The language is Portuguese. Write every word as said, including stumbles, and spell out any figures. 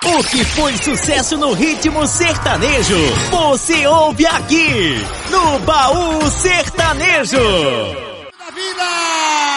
O que foi sucesso no ritmo sertanejo, você ouve aqui, no Baú Sertanejo.